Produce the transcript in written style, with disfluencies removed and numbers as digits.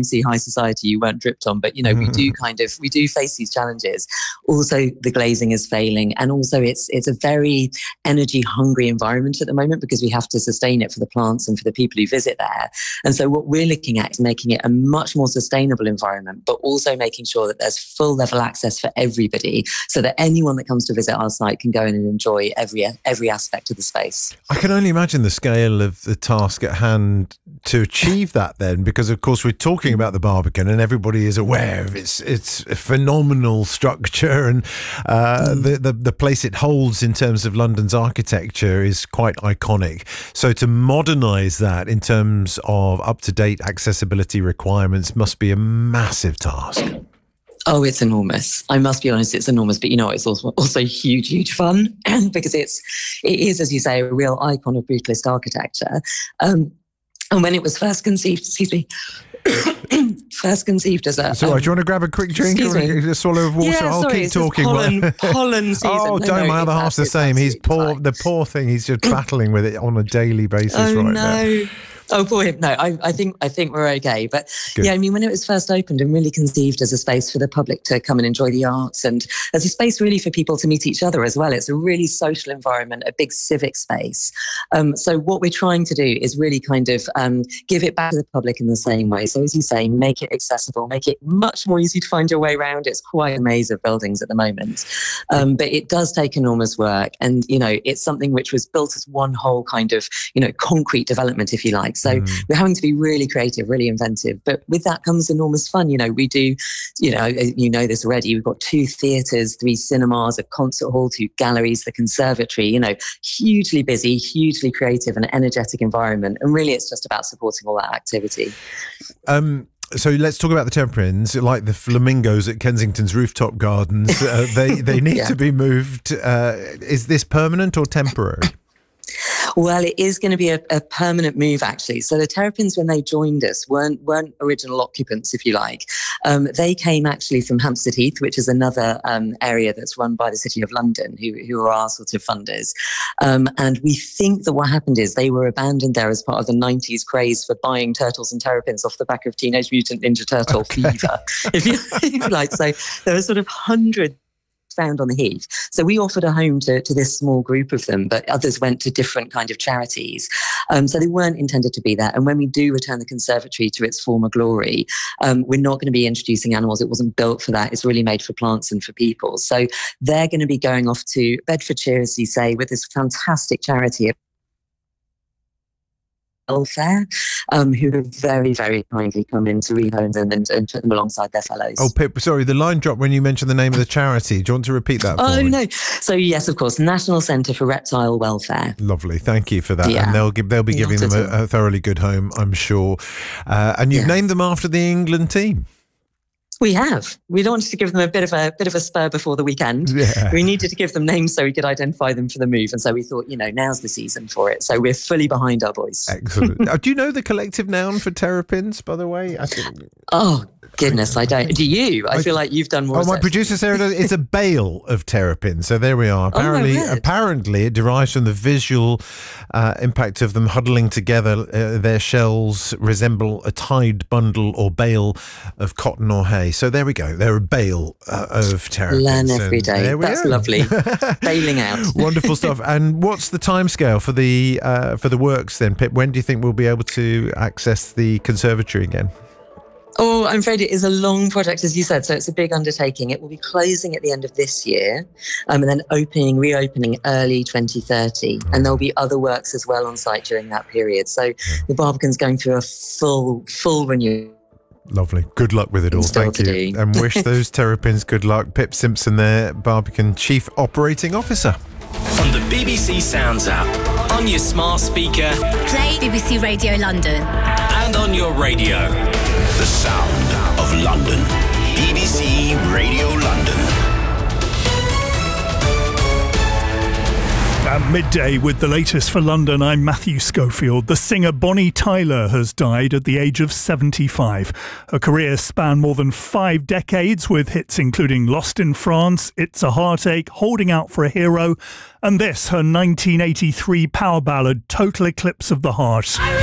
see high society, you weren't dripped on. But, we do face these challenges. Also, the glazing is failing. And also it's a very energy hungry environment at the moment because we have to sustain it for the plants and for the people who visit there. And so what we're looking at is making it a much more sustainable environment, but also making sure that there's full level access for everybody so that anyone that comes to visit our site can go in and enjoy every aspect of the space. I can only imagine the scale of the task at hand to achieve that then, because of course we're talking about the Barbican and everybody is aware of its a phenomenal structure and the place it holds in terms of London's architecture is quite iconic. So to modernise that in terms of up-to-date accessibility requirements must be a massive task. Oh, it's enormous. I must be honest, it's enormous. But it's also huge fun because it is, as you say, a real icon of brutalist architecture. And when it was first conceived, as a... So, do you want to grab a quick drink or a swallow of water? Yeah, I'll keep talking. Pollen season. Oh, don't. My other half's the same. The poor thing. He's just battling with it on a daily basis now. Oh, poor him. No, I think we're okay. But good. Yeah, when it was first opened and really conceived as a space for the public to come and enjoy the arts and as a space really for people to meet each other as well. It's a really social environment, a big civic space. So what we're trying to do is really kind of give it back to the public in the same way. So as you say, make it accessible, make it much more easy to find your way around. It's quite a maze of buildings at the moment. But it does take enormous work. And, it's something which was built as one whole kind of, concrete development, if you like. So we're having to be really creative, really inventive. But with that comes enormous fun. We do, this already. We've got 2 theatres, 3 cinemas, a concert hall, 2 galleries, the conservatory, hugely busy, hugely creative and energetic environment. And really it's just about supporting all that activity. So let's talk about the Terrapins, like the flamingos at Kensington's rooftop gardens. They need to be moved. Is this permanent or temporary? Well, it is going to be a permanent move, actually. So the Terrapins, when they joined us, weren't original occupants, if you like. They came actually from Hampstead Heath, which is another area that's run by the City of London, who are our sort of funders. And we think that what happened is they were abandoned there as part of the 90s craze for buying turtles and terrapins off the back of Teenage Mutant Ninja Turtle fever, if you like. So there were sort of hundreds found on the Heath. So we offered a home to this small group of them, but others went to different kind of charities. So they weren't intended to be there. And when we do return the conservatory to its former glory, we're not going to be introducing animals. It wasn't built for that. It's really made for plants and for people. So they're going to be going off to Bedfordshire, as you say, with this fantastic charity Welfare, who have very, very kindly come in to rehome them and put them alongside their fellows. Oh, Pip, sorry, the line dropped when you mentioned the name of the charity. Do you want to repeat that for me? Oh, no. So, yes, of course, National Centre for Reptile Welfare. Lovely. Thank you for that. Yeah. And they'll be giving them a thoroughly good home, I'm sure. And you've named them after the England team. We have. We wanted to give them a bit of a spur before the weekend. Yeah. We needed to give them names so we could identify them for the move. And so we thought, now's the season for it. So we're fully behind our boys. Excellent. Do you know the collective noun for Terrapins, by the way? Oh, goodness, I don't. Do you? I feel like you've done more. Oh, my producer Sarah does. It's a bale of terrapins. So there we are. Apparently, it derives from the visual impact of them huddling together. Their shells resemble a tied bundle or bale of cotton or hay. So there we go. They're a bale of terrapins. Learn every day. That's lovely. Bailing out. Wonderful stuff. And what's the timescale for the works then, Pip? When do you think we'll be able to access the conservatory again? Oh, I'm afraid it is a long project, as you said, so it's a big undertaking. It will be closing at the end of this year and then reopening early 2030. And there'll be other works as well on site during that period. So the Barbican's going through a full renewal. Lovely. Good luck with it all. Thank you. And wish those Terrapins good luck. Pip Simpson there, Barbican Chief Operating Officer. On the BBC Sounds app, on your smart speaker, play BBC Radio London. And on your radio. The sound of London. BBC Radio London. At midday with the latest for London, I'm Matthew Schofield. The singer Bonnie Tyler has died at the age of 75. Her career spanned more than 5 decades with hits including Lost in France, It's a Heartache, Holding Out for a Hero, and this, her 1983 power ballad, Total Eclipse of the Heart.